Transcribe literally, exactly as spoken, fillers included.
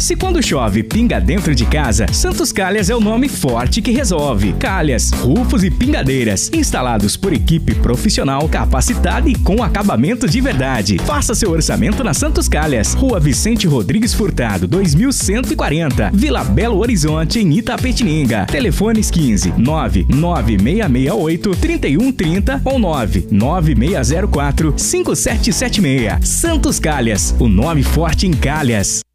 Se quando chove pinga dentro de casa, Santos Calhas é o nome forte que resolve. Calhas, rufos e pingadeiras, instalados por equipe profissional, capacitada e com acabamento de verdade. Faça seu orçamento na Santos Calhas, Rua Vicente Rodrigues Furtado, dois mil cento e quarenta, Vila Belo Horizonte, em Itapetininga. Telefones quinze, nove nove seis seis oito, três um três zero ou nove nove seis zero quatro, cinco sete sete seis. Santos Calhas, o nome forte em Calhas.